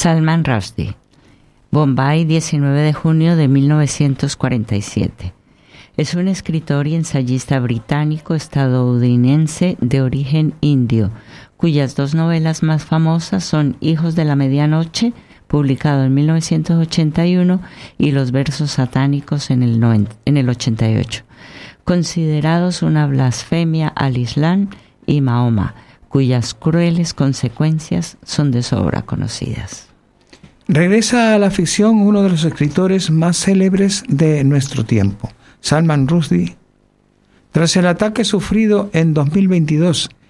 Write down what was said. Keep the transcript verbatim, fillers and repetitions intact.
Salman Rushdie. Bombay, diecinueve de junio de mil novecientos cuarenta y siete. Es un escritor y ensayista británico estadounidense de origen indio, cuyas dos novelas más famosas son Hijos de la Medianoche, publicado en mil novecientos ochenta y uno, y Los versos satánicos en el, noventa, en el ochenta y ocho, considerados una blasfemia al Islam y Mahoma, cuyas crueles consecuencias son de sobra conocidas. Regresa a la ficción uno de los escritores más célebres de nuestro tiempo, Salman Rushdie. Tras el ataque sufrido en dos mil veintidós